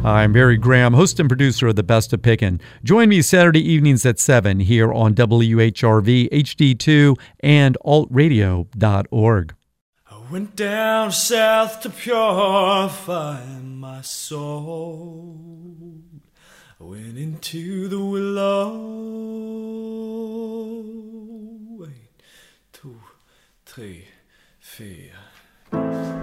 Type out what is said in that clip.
I'm Barry Graham, host and producer of The Best of Pickin'. Join me Saturday evenings at 7 here on WHRV, HD2, and altradio.org. I went down south to purify my soul. I went into the willow. 1, 2, 3, 4.